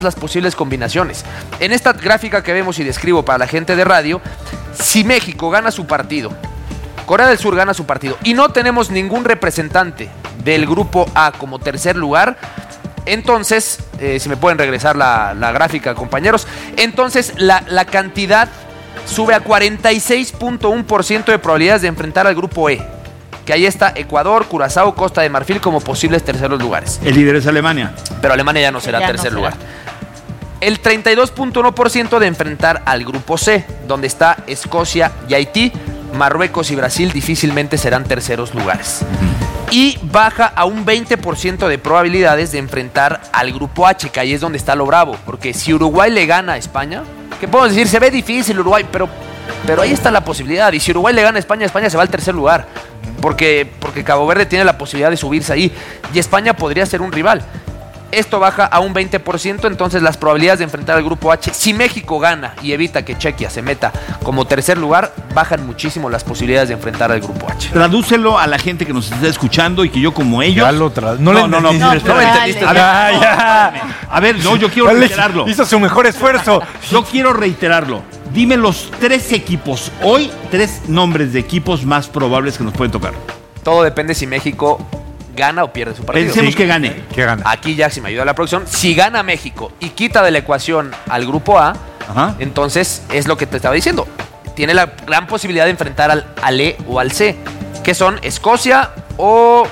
las posibles combinaciones. En esta gráfica que vemos y describo para la gente de radio, si México gana su partido, Corea del Sur gana su partido y no tenemos ningún representante del grupo A como tercer lugar, entonces, si me pueden regresar la gráfica, compañeros, entonces la cantidad sube a 46.1% de probabilidades de enfrentar al grupo E, que ahí está Ecuador, Curazao, Costa de Marfil como posibles terceros lugares. El líder es Alemania. Pero Alemania ya no será tercer lugar. El 32.1% de enfrentar al grupo C, donde está Escocia y Haití. Marruecos y Brasil difícilmente serán terceros lugares. Y baja a un 20% de probabilidades de enfrentar al grupo H, que ahí es donde está lo bravo. Porque si Uruguay le gana a España, ¿qué podemos decir? Se ve difícil Uruguay, pero ahí está la posibilidad. Y si Uruguay le gana a España, España se va al tercer lugar. Porque Cabo Verde tiene la posibilidad de subirse ahí. Y España podría ser un rival. Esto baja a un 20%, entonces las probabilidades de enfrentar al grupo H, si México gana y evita que Chequia se meta como tercer lugar, bajan muchísimo las posibilidades de enfrentar al grupo H. Tradúcelo a la gente que nos está escuchando y que yo como ellos... No me entendiste. A ver, no, yo quiero reiterarlo. Hizo su mejor esfuerzo. Yo quiero reiterarlo. Dime los 3 equipos, hoy 3 nombres de equipos más probables que nos pueden tocar. Todo depende si México gana o pierde su partido. Pensemos que gane. Aquí ya, si me ayuda la producción, si gana México y quita de la ecuación al grupo A, entonces es lo que te estaba diciendo. Tiene la gran posibilidad de enfrentar al E o al C, que son Escocia o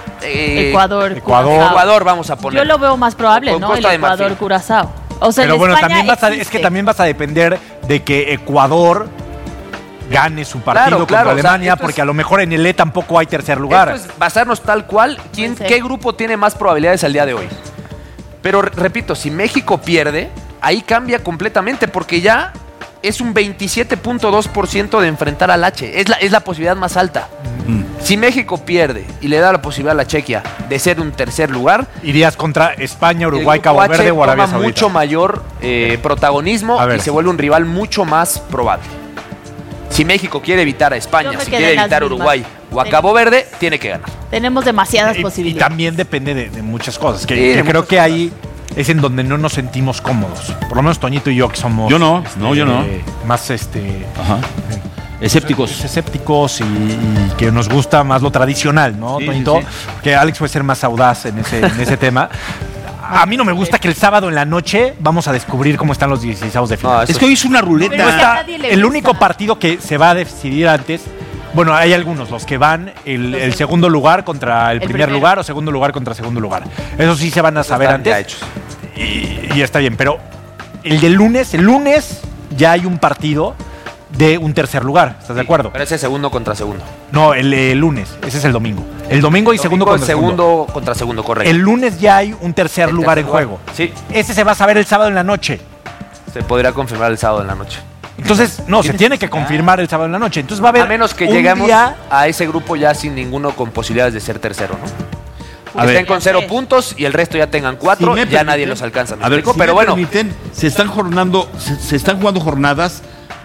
Ecuador, vamos a poner. Yo lo veo más probable, ¿no? El Ecuador, Curazao. O sea, pero bueno, también vas a depender de que Ecuador gane su partido contra Alemania, porque a lo mejor en el E tampoco hay tercer lugar. Esto es basarnos tal cual, ¿qué grupo tiene más probabilidades al día de hoy? Pero repito, si México pierde, ahí cambia completamente, porque ya es un 27.2% de enfrentar al H. Es la posibilidad más alta. Si México pierde y le da la posibilidad a la Chequia de ser un tercer lugar, irías contra España, Uruguay, Cabo Verde o Arabia Saudita. Mucho mayor protagonismo y se vuelve un rival mucho más probable. Si México quiere evitar a España, si quiere evitar a Uruguay o a Cabo Verde, tiene que ganar. Tenemos demasiadas posibilidades. Y también depende de muchas cosas. Que creo que ahí es en donde no nos sentimos cómodos. Por lo menos Toñito y yo, que somos... Yo no. Más escépticos y que nos gusta más lo tradicional, ¿no, Toñito? Sí. Que Alex puede ser más audaz en ese tema. A mí no me gusta que el sábado en la noche vamos a descubrir cómo están los 16avos de final. Es que hoy es una ruleta. El único partido que se va a decidir antes, bueno, hay algunos, los que van el segundo lugar contra el primer lugar o segundo lugar contra segundo lugar. Eso sí se van a saber antes. Y está bien, pero el lunes ya hay un partido de un tercer lugar, ¿estás de acuerdo? Pero ese es segundo contra segundo. No, el lunes, ese es el domingo. El domingo y segundo contra segundo, correcto. El lunes ya hay un tercer lugar en juego. Sí. Ese se va a saber el sábado en la noche. Se podría confirmar el sábado en la noche. Entonces, se tiene que confirmar el sábado en la noche. Entonces va a haber a menos que lleguemos a ese grupo ya sin ninguno con posibilidades de ser tercero, ¿no? Estén con 0 puntos y el resto ya tengan 4, ya nadie los alcanza. Pero bueno, se están jugando jornadas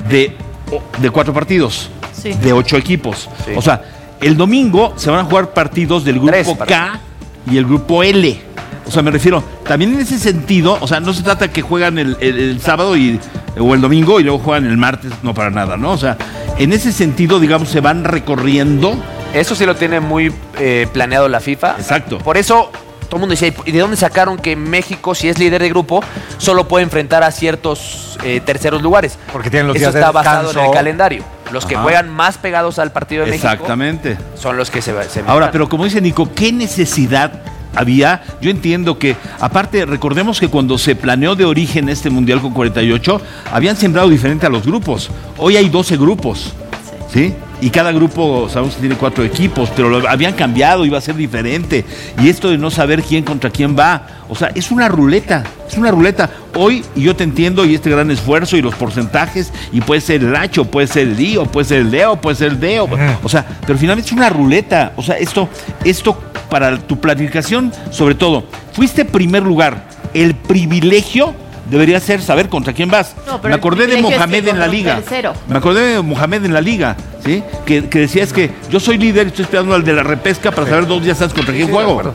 de 4 partidos, de 8 equipos. Sí. O sea, el domingo se van a jugar partidos del grupo K y el grupo L. O sea, me refiero, también en ese sentido, o sea, no se trata que juegan el sábado o el domingo y luego juegan el martes, no para nada, ¿no? O sea, en ese sentido, digamos, se van recorriendo. Eso sí lo tiene muy planeado la FIFA. Exacto. Por eso todo el mundo decía, ¿y de dónde sacaron que México, si es líder de grupo, solo puede enfrentar a ciertos terceros lugares? Porque tienen los días de descanso. Eso está basado en el calendario. Los que juegan más pegados al partido de México son los que se meten. Ahora, pero como dice Nico, ¿qué necesidad había? Yo entiendo que, aparte, recordemos que cuando se planeó de origen este Mundial con 48, habían sembrado diferente a los grupos. Hoy hay 12 grupos, ¿sí? Y cada grupo, sabemos que tiene 4 equipos, pero lo habían cambiado, iba a ser diferente. Y esto de no saber quién contra quién va, o sea, es una ruleta. Hoy, y yo te entiendo, y este gran esfuerzo, y los porcentajes, y puede ser el H, puede ser el I, o puede ser el D, o puede ser el D, o sea, pero finalmente es una ruleta. O sea, esto para tu planificación, sobre todo, fuiste primer lugar, el privilegio debería ser saber contra quién vas. Me acordé de Mohamed en la liga. ¿Sí? Que decía, es que yo soy líder y estoy esperando al de la repesca para saber 2 días antes contra quién juego.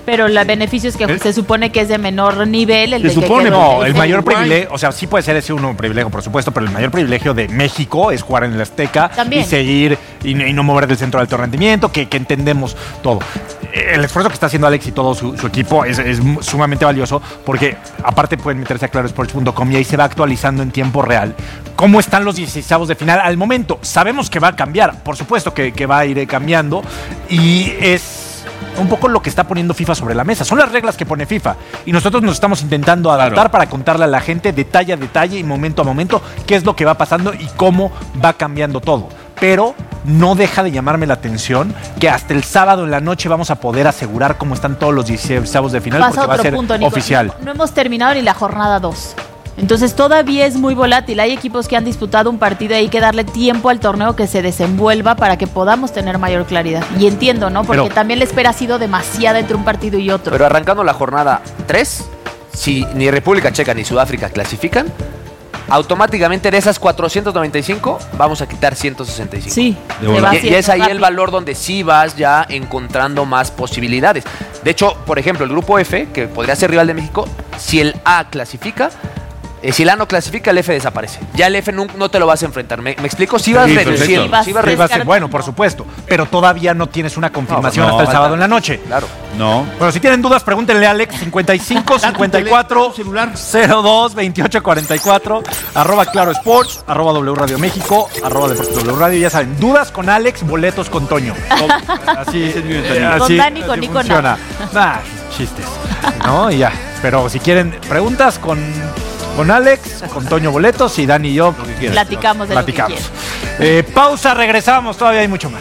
Pero el beneficio es que se supone que es de menor nivel. El mayor privilegio, o sea, sí puede ser ese un privilegio, por supuesto, pero el mayor privilegio de México es jugar en el Azteca y seguir y no mover del centro de alto rendimiento, que entendemos todo. El esfuerzo que está haciendo Alex y todo su equipo es sumamente valioso porque aparte pueden meterse a clarosports.com y ahí se va actualizando en tiempo real cómo están los 16avos de final al momento. Sabemos que va a cambiar, por supuesto que va a ir cambiando y es un poco lo que está poniendo FIFA sobre la mesa. Son las reglas que pone FIFA y nosotros nos estamos intentando adaptar para contarle a la gente detalle a detalle y momento a momento qué es lo que va pasando y cómo va cambiando todo. Pero no deja de llamarme la atención que hasta el sábado en la noche vamos a poder asegurar cómo están todos los 16avos de final porque va a ser oficial. No hemos terminado ni la jornada 2. Entonces todavía es muy volátil. Hay equipos que han disputado un partido y hay que darle tiempo al torneo que se desenvuelva para que podamos tener mayor claridad. Y entiendo, ¿no? Porque también la espera ha sido demasiada entre un partido y otro. Pero arrancando la jornada 3, si ni República Checa ni Sudáfrica clasifican, automáticamente de esas 495 vamos a quitar 165. Sí, y es ahí el valor donde sí vas ya encontrando más posibilidades. De hecho, por ejemplo, el grupo F, que podría ser rival de México, si el A clasifica, si el A no clasifica, el F desaparece. Ya el F no te lo vas a enfrentar. ¿Me explico? Sí vas reduciendo. Sí va a ser bueno, por supuesto. Pero todavía no tienes una confirmación hasta el sábado en la noche. Claro. No. Bueno, si tienen dudas, pregúntenle a Alex. 55 54 02 28 44 @Claro Sports, @W Radio México, @Deportes W Radio. Ya saben, dudas con Alex, boletos con Toño. Así con Dani, con Nico, funciona. Chistes. ¿No? Y ya. Pero si quieren preguntas con Alex, con Toño boletos y Dani y yo platicamos de lo que quieran. Pausa, regresamos, todavía hay mucho más.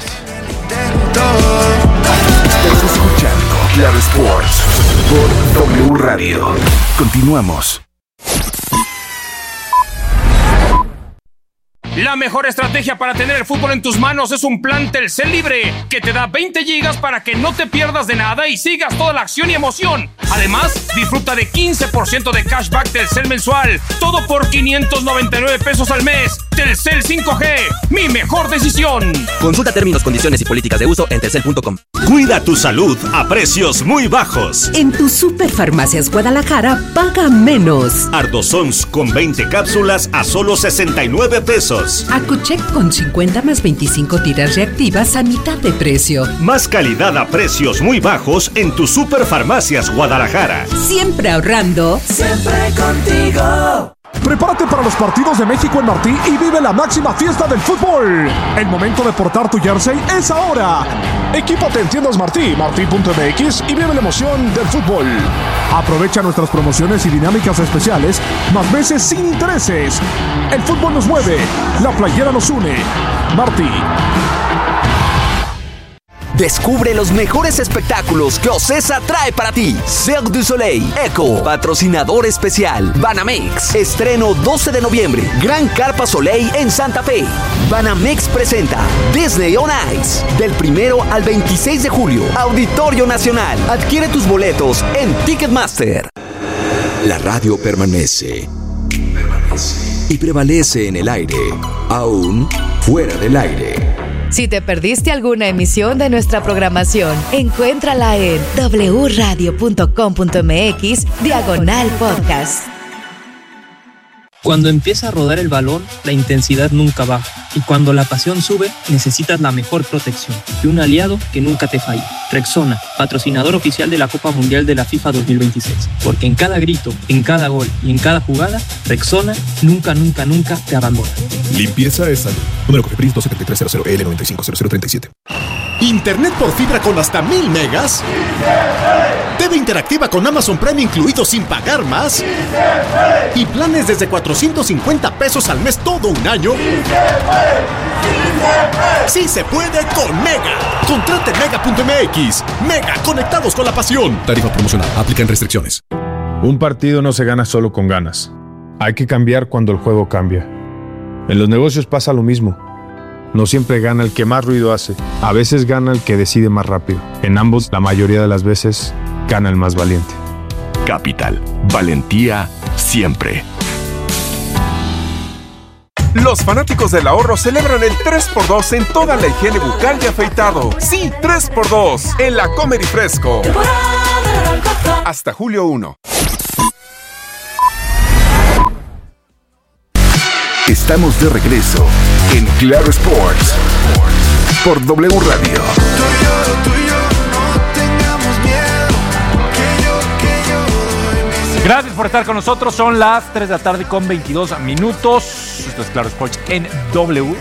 Estás escuchando Claro Sports por W Radio. Continuamos. La mejor estrategia para tener el fútbol en tus manos es un plan Telcel Libre que te da 20 gigas para que no te pierdas de nada y sigas toda la acción y emoción. Además, disfruta de 15% de cashback Telcel mensual. Todo por 599 pesos al mes. Telcel 5G, mi mejor decisión. Consulta términos, condiciones y políticas de uso en telcel.com. Cuida tu salud a precios muy bajos. En tu Superfarmacias Guadalajara, paga menos. Ardosons con 20 cápsulas a solo 69 pesos. Acuchec con 50 más 25 tiras reactivas a mitad de precio. Más calidad a precios muy bajos en tu Superfarmacias Guadalajara. Siempre ahorrando. Siempre contigo. Prepárate para los partidos de México en Martí y vive la máxima fiesta del fútbol. El momento de portar tu jersey es ahora. Equípate en tiendas Martí, martí.mx y vive la emoción del fútbol. Aprovecha nuestras promociones y dinámicas especiales, más meses sin intereses. El fútbol nos mueve, la playera nos une. Martí. Descubre los mejores espectáculos que Ocesa trae para ti. Cirque du Soleil, Echo, patrocinador especial. Banamex, estreno 12 de noviembre. Gran Carpa Soleil en Santa Fe. Banamex presenta Disney on Ice. Del 1 al 26 de julio. Auditorio Nacional. Adquiere tus boletos en Ticketmaster. La radio permanece. Y prevalece en el aire, aún fuera del aire. Si te perdiste alguna emisión de nuestra programación, encuéntrala en wradio.com.mx/podcast. Cuando empieza a rodar el balón, la intensidad nunca baja. Y cuando la pasión sube, necesitas la mejor protección y un aliado que nunca te falle. Rexona, patrocinador oficial de la Copa Mundial de la FIFA 2026. Porque en cada grito, en cada gol y en cada jugada, Rexona nunca, nunca, nunca te abandona. Limpieza es salud. Número COFEPRIS 27300L950037. ¿Internet por fibra con hasta 1000 megas? ¿TV interactiva con Amazon Prime incluido sin pagar más? ¿Y planes desde 450 pesos al mes todo un año? ¡Sí se puede con Mega! Contrate Mega.mx. Mega, conectados con la pasión. Tarifa promocional. Aplican restricciones. Un partido no se gana solo con ganas. Hay que cambiar cuando el juego cambia. En los negocios pasa lo mismo. No siempre gana el que más ruido hace. A veces gana el que decide más rápido. En ambos, la mayoría de las veces, gana el más valiente. Capital. Valentía siempre. Los fanáticos del ahorro celebran el 3x2 en toda la higiene bucal y afeitado. Sí, 3x2 en la Comer y Fresco. Hasta julio 1. Estamos de regreso en Claro Sports por W Radio. Gracias por estar con nosotros. Son las 3 de la tarde con 22 minutos. Esto es Claro Sports en W.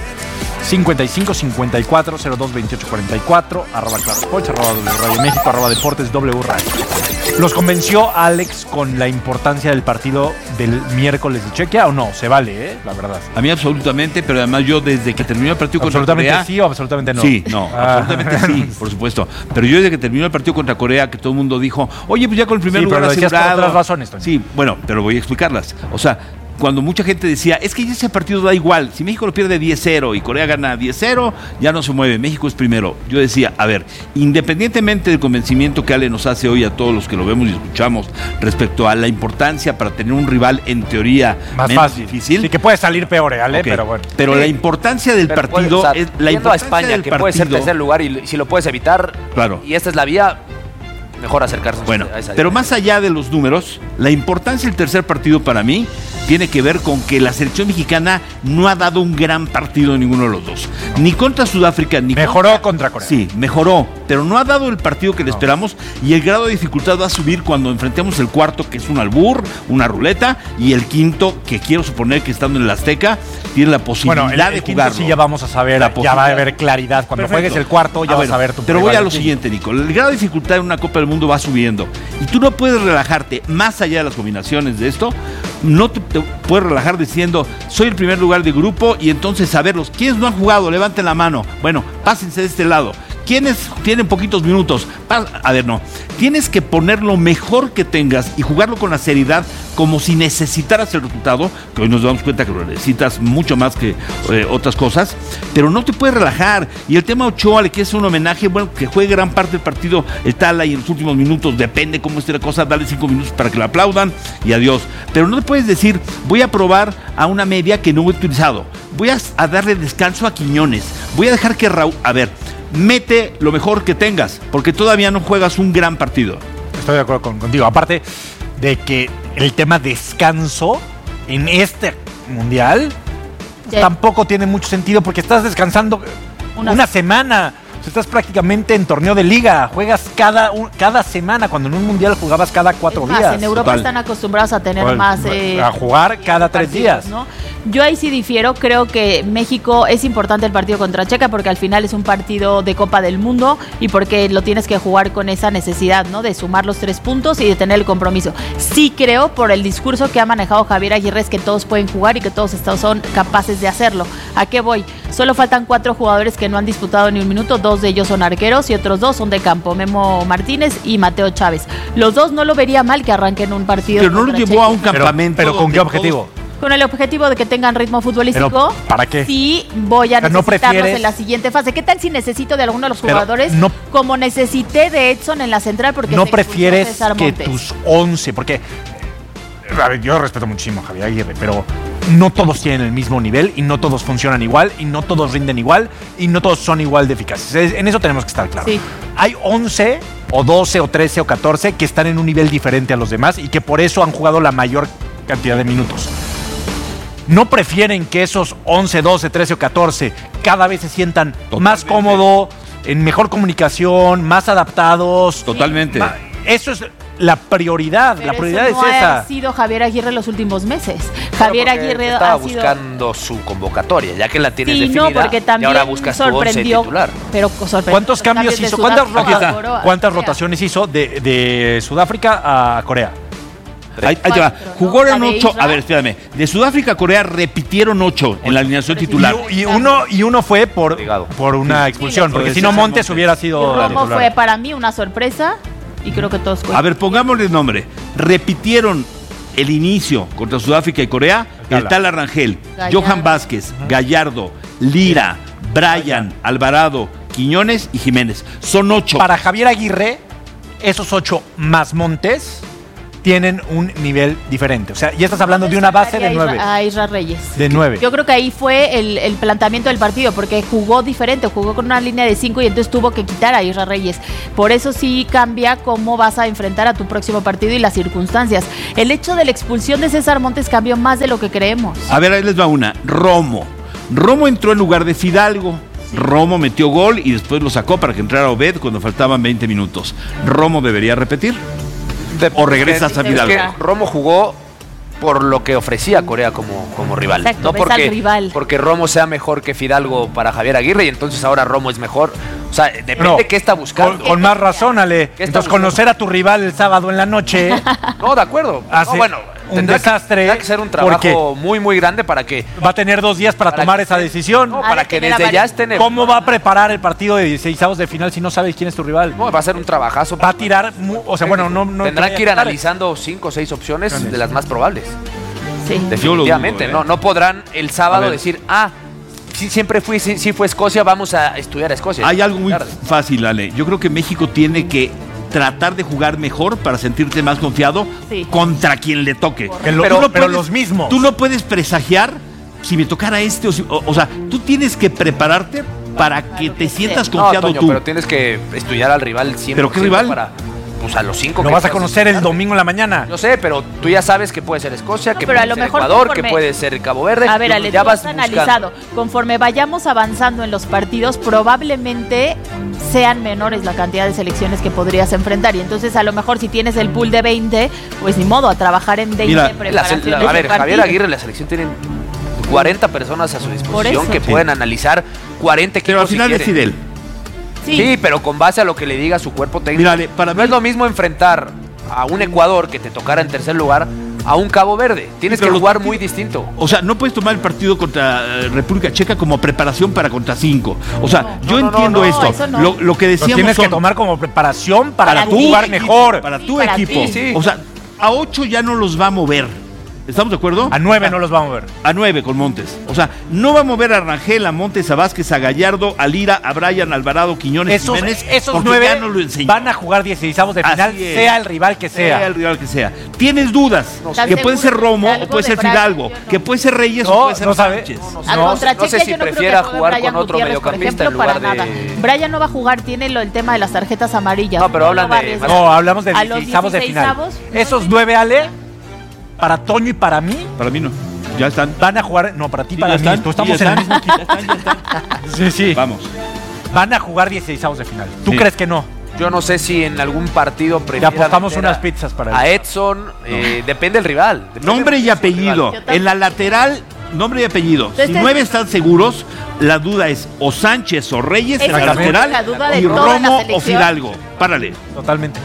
55 54 02 28 44 @Claro Sports, @W Radio México, @Deportes W Radio. ¿Los convenció Alex con la importancia del partido del miércoles de Chequia o no? Se vale, la verdad. A mí absolutamente, pero además yo desde que terminó el partido contra ¿Absolutamente Corea... sí o absolutamente no? Sí, no, absolutamente sí, por supuesto. Pero yo desde que terminó el partido contra Corea, que todo el mundo dijo, oye, pues ya con el primer lugar pero lo decías por asegurado. otras razones, Toño. Sí, bueno, pero voy a explicarlas. O sea, cuando mucha gente decía, es que ya ese partido da igual, si México lo pierde 10-0 y Corea gana 10-0, ya no se mueve, México es primero. Yo decía, a ver, independientemente del convencimiento que Ale nos hace hoy a todos los que lo vemos y escuchamos respecto a la importancia para tener un rival en teoría más menos fácil. difícil. Sí, que puede salir peor, Ale, Okay. pero bueno. Pero la importancia del partido es la yendo a importancia España, del que partido. puede ser tercer lugar y si lo puedes evitar, claro. Y esta es la vía, mejor acercarse. Bueno, a esa pero vía. más allá de los números, la importancia del tercer partido para mí tiene que ver con que la selección mexicana no ha dado un gran partido en ninguno de los dos. Ni contra Sudáfrica, ni mejoró contra Corea. Sí, mejoró, pero no ha dado el partido que le esperamos y el grado de dificultad va a subir cuando enfrentemos el cuarto, que es un albur, una ruleta, y el quinto, que quiero suponer que estando en el Azteca, tiene la posibilidad el de quinto jugarlo. sí ya vamos a saber, ya va a haber claridad. Cuando Perfecto. juegues el cuarto ya vas a ver tu Pero voy rival a lo quién. siguiente, Nico. El grado de dificultad en una Copa del Mundo va subiendo. Y tú no puedes relajarte, más allá de las combinaciones de esto, no te puedes relajar diciendo, soy el primer lugar de grupo y entonces saberlos. ¿Quiénes no han jugado? Levanten la mano. Bueno, pásense de este lado. ¿Quiénes tienen poquitos minutos? A ver, no. Tienes que poner lo mejor que tengas y jugarlo con la seriedad como si necesitaras el resultado, que hoy nos damos cuenta que lo necesitas mucho más que otras cosas, pero no te puedes relajar. Y el tema Ochoa le quiere hacer un homenaje, bueno, que juegue gran parte del partido el Tala y en los últimos minutos, depende cómo esté la cosa, dale 5 minutos para que lo aplaudan y adiós. Pero no te puedes decir, voy a probar a una media que no he utilizado, voy a darle descanso a Quiñones, voy a dejar que Raúl, a ver, mete lo mejor que tengas, porque todavía no juegas un gran partido. Estoy de acuerdo contigo. Aparte de que el tema descanso en este mundial tampoco tiene mucho sentido porque estás descansando una semana. O sea, estás prácticamente en torneo de liga. Juegas cada semana, cuando en un mundial jugabas cada 4 días. En Europa están acostumbrados a tener a jugar cada 3 días. ¿No? Yo ahí sí difiero, creo que México es importante el partido contra Checa porque al final es un partido de Copa del Mundo y porque lo tienes que jugar con esa necesidad, ¿no? De sumar los 3 puntos y de tener el compromiso. Sí creo, por el discurso que ha manejado Javier Aguirre, es que todos pueden jugar y que todos estos son capaces de hacerlo. ¿A qué voy? Solo faltan 4 jugadores que no han disputado ni un minuto, 2 de ellos son arqueros y otros 2 son de campo, Memo Martínez y Mateo Chávez. Los 2 no lo vería mal que arranquen un partido. Pero no lo llevó a un campamento. Pero ¿con qué objetivo? Con el objetivo de que tengan ritmo futbolístico. ¿Pero para qué? Sí, voy a necesitarlos prefieres... en la siguiente fase. ¿Qué tal si necesito de alguno de los jugadores? Como necesité de Edson en la central porque no prefieres que tus 11, porque a ver, yo respeto muchísimo a Javier Aguirre, pero no todos tienen el mismo nivel y no todos funcionan igual y no todos rinden igual y no todos son igual de eficaces. En eso tenemos que estar claros. Sí. Hay 11 o 12 o 13 o 14 que están en un nivel diferente a los demás y que por eso han jugado la mayor cantidad de minutos. ¿No prefieren que esos 11, 12, 13 o 14 cada vez se sientan más cómodos, en mejor comunicación, más adaptados? Totalmente. Eso es la prioridad. Pero la prioridad eso no es esa. ha sido Javier Aguirre los últimos meses. Javier Aguirre estaba ha sido... buscando su convocatoria, ya que la tienes Sí, definida. no, porque también y ahora buscas tu 11 sorprendió, titular. Pero sorprendió. ¿Cuántos cambios hizo? ¿Cuántas Corea. rotaciones hizo de Sudáfrica a Corea? Ahí te va. Jugaron 8. A ver, espérame. De Sudáfrica a Corea repitieron 8 en la alineación titular. Y uno fue por una expulsión, porque si no Montes hubiera sido Romo titular. fue para mí una sorpresa y creo que todos A ver, pongámosle nombre. Repitieron el inicio contra Sudáfrica y Corea. El Tala Rangel, Gallardo. Johan Vázquez, Gallardo, Lira, Brian, Alvarado, Quiñones y Jiménez. Son 8. Para Javier Aguirre, esos 8 más Montes tienen un nivel diferente. O sea, ya estás hablando de una base de 9. A Isra Reyes. De 9. Yo creo que ahí fue el planteamiento del partido, porque jugó diferente, jugó con una línea de 5 y entonces tuvo que quitar a Isra Reyes. Por eso sí cambia cómo vas a enfrentar a tu próximo partido y las circunstancias. El hecho de la expulsión de César Montes cambió más de lo que creemos. A ver, ahí les va una. Romo entró en lugar de Fidalgo. Romo metió gol y después lo sacó para que entrara Obed cuando faltaban 20 minutos. ¿Romo debería repetir? ¿O regresas a Fidalgo? Es que Romo jugó por lo que ofrecía Corea como rival. Exacto, no porque, rival. porque Romo sea mejor que Fidalgo para Javier Aguirre y entonces ahora Romo es mejor. O sea, depende de qué está buscando. Con más razón, Ale. Entonces, conocer a tu rival el sábado en la noche. No, de acuerdo. Hace un desastre. Tendrá que ser un trabajo muy, muy grande para que... Va a tener 2 días para tomar esa decisión. No, para que desde ya estén... ¿Cómo va a preparar el partido de 16avos de final si no sabes quién es tu rival? No, va a ser un trabajazo. Va a tirar... O sea, bueno, no tendrán que ir analizando 5 o 6 opciones de las más probables. Sí. Definitivamente. Dudo, No podrán el sábado decir, sí, siempre fue Escocia, vamos a estudiar a Escocia. Hay algo muy fácil, Ale. Yo creo que México tiene que tratar de jugar mejor para sentirte más confiado contra quien le toque. Pero los mismos. Tú no puedes presagiar si me tocara este o sea, tú tienes que prepararte para que te sientas confiado Toño, tú. Pero tienes que estudiar al rival siempre. ¿Pero qué rival? Pues a los 5 Lo vas a conocer el domingo en la mañana. Yo sé, pero tú ya sabes que puede ser Escocia, que pero puede a lo ser mejor Ecuador, que puede ser Cabo Verde. A ver, Ale, ya tú vas has analizado. Conforme vayamos avanzando en los partidos, probablemente sean menores la cantidad de selecciones que podrías enfrentar. Y entonces, a lo mejor, si tienes el pool de 20, pues ni modo, a trabajar en 20 preparaciones. A ver, Javier Aguirre, la selección tiene 40 personas a su disposición que pueden analizar 40 equipos. Pero al final decide él. Sí, pero con base a lo que le diga su cuerpo técnico. Mírale, para no es lo mismo enfrentar a un Ecuador que te tocara en tercer lugar a un Cabo Verde. Tienes que jugar muy distinto. O sea, no puedes tomar el partido contra República Checa como preparación para contra 5. O sea, yo entiendo esto. Lo que decíamos tienes que tomar como preparación para tú jugar mejor. Para tu equipo. Sí. O sea, a 8 ya no los va a mover. ¿Estamos de acuerdo? A 9 no los va a mover. A 9 con Montes. O sea, no va a mover a Rangel, a Montes, a Vázquez, a Gallardo, a Lira, a Brian, Alvarado, Quiñones, Jiménez. Esos 9 van a jugar 16avos de final, sea el rival que sea. Sea el rival que sea. ¿Tienes dudas? Que puede ser Romo o puede ser Fidalgo. Que puede ser Reyes o puede ser Sánchez. No sé si prefiera jugar con otro mediocampista en lugar de... Brian no va a jugar, tiene el tema de las tarjetas amarillas. No, pero hablan de... No, hablamos de 16avos de final. Esos 9, Ale... Para Toño y para mí. Para mí no. Ya están. Van a jugar. No, para ti, para mí. Estamos en el mismo equipo. Ya están. Sí. Vamos. Van a jugar 16avos de final. ¿Tú crees que no? Yo no sé si en algún partido prefieran. Ya apostamos unas pizzas para él. A Edson. Depende del rival. Nombre y apellido. En la lateral, nombre y apellido. Si 9 están seguros, la duda es o Sánchez o Reyes en la lateral y Romo o Fidalgo. Párale. Totalmente.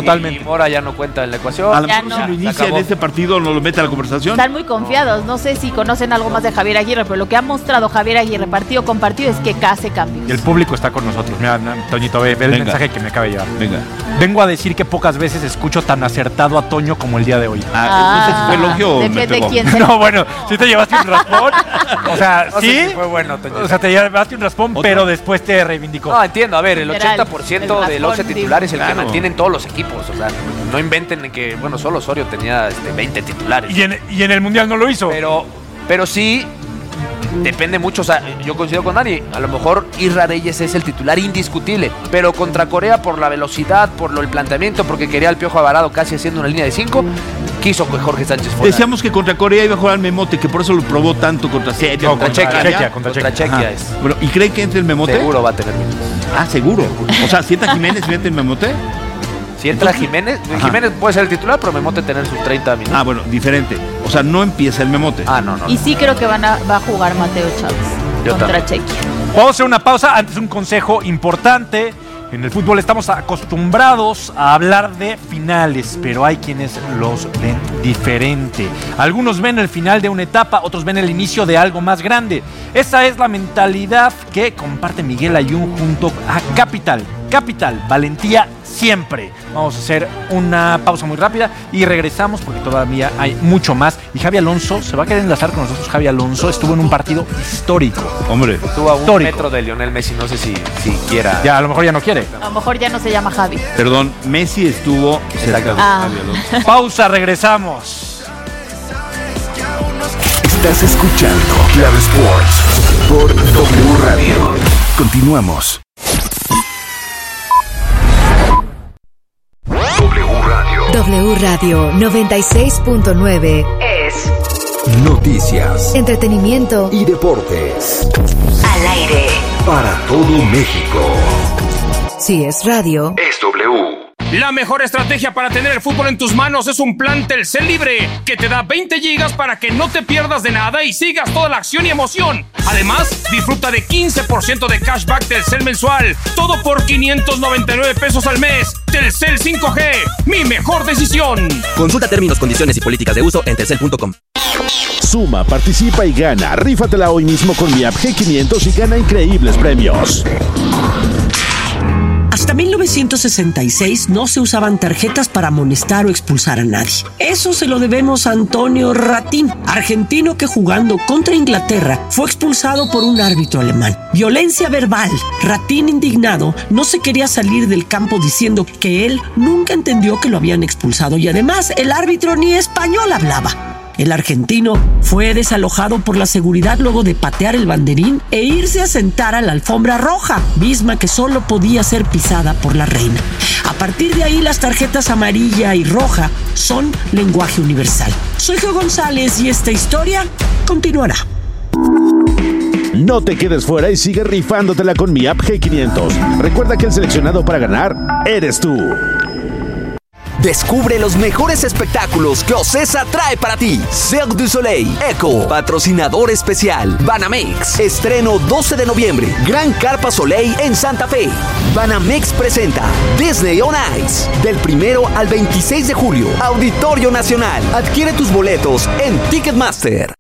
Y Mora ya no cuenta en la ecuación. A lo mejor si lo inicia en este partido no lo mete a la conversación. Están muy confiados. No sé si conocen algo más de Javier Aguirre, pero lo que ha mostrado Javier Aguirre partido con partido es que hace cambios. Y el público está con nosotros. Mira, Toñito, ve el mensaje que me acaba de llegar. Venga. Vengo a decir que pocas veces escucho tan acertado a Toño como el día de hoy. No sé si fue elogio o me pegó. No, bueno, sí te llevaste un raspón. O sea, no sí. Sé si fue bueno, Toño. O sea, te llevaste un raspón, pero después te reivindicó. No, entiendo. A ver, el 80% del 11 titular es el que mantienen todos los equipos. O sea, no inventen que, bueno, solo Osorio tenía 20 titulares. Y en el Mundial no lo hizo. Pero sí, depende mucho. O sea, yo coincido con Dani. A lo mejor Isra Reyes es el titular indiscutible. Pero contra Corea, por la velocidad, por el planteamiento, porque quería al Piojo Alvarado casi haciendo una línea de 5, quiso que Jorge Sánchez fuera. Decíamos que contra Corea iba a jugar el Memote, que por eso lo probó tanto contra Serbia. No, contra Chequia es. Bueno, ¿y creen que entre el Memote? Seguro va a tener minutos. Seguro. O sea, si entra Jiménez y mete el Memote. Si entra Jiménez, Jiménez puede ser el titular, pero Memote tener sus 30 minutos. Bueno, diferente. O sea, no empieza el Memote. No. Y sí creo que va a jugar Mateo Chávez contra Chequia. Vamos a hacer una pausa. Antes un consejo importante. En el fútbol estamos acostumbrados a hablar de finales, pero hay quienes los ven diferente. Algunos ven el final de una etapa, otros ven el inicio de algo más grande. Esa es la mentalidad que comparte Miguel Ayun junto a Capital. Capital, valentía siempre. Vamos a hacer una pausa muy rápida y regresamos porque todavía hay mucho más. Y Javi Alonso se va a querer enlazar con nosotros. Javi Alonso estuvo en un partido histórico. Hombre, estuvo a un metro de Lionel Messi. No sé si quiera. Ya, a lo mejor ya no quiere. A lo mejor ya no se llama Javi. Perdón, Messi estuvo cerca de Javi Alonso. Pausa, regresamos. Estás escuchando Clave Sports por W Radio. Continuamos. W Radio 96.9 es noticias, entretenimiento y deportes. Al aire. Para todo México. Si es radio, es W. La mejor estrategia para tener el fútbol en tus manos es un plan Telcel Libre que te da 20 gigas para que no te pierdas de nada y sigas toda la acción y emoción. Además, disfruta de 15% de cashback Telcel mensual. Todo por 599 pesos al mes. Telcel 5G, mi mejor decisión. Consulta términos, condiciones y políticas de uso en telcel.com. Suma, participa y gana. Rífatela hoy mismo con mi app G500 y gana increíbles premios. Hasta 1966 no se usaban tarjetas para amonestar o expulsar a nadie. Eso se lo debemos a Antonio Ratín, argentino que jugando contra Inglaterra fue expulsado por un árbitro alemán. Violencia verbal. Ratín, indignado, no se quería salir del campo diciendo que él nunca entendió que lo habían expulsado y además el árbitro ni español hablaba. El argentino fue desalojado por la seguridad luego de patear el banderín e irse a sentar a la alfombra roja, misma que solo podía ser pisada por la reina. A partir de ahí, las tarjetas amarilla y roja son lenguaje universal. Soy Geo González y esta historia continuará. No te quedes fuera y sigue rifándotela con mi app G500. Recuerda que el seleccionado para ganar eres tú. Descubre los mejores espectáculos que Ocesa trae para ti. Cirque du Soleil, Eco, patrocinador especial. Banamex, estreno 12 de noviembre. Gran Carpa Soleil en Santa Fe. Banamex presenta Disney on Ice. Del 1 al 26 de julio. Auditorio Nacional. Adquiere tus boletos en Ticketmaster.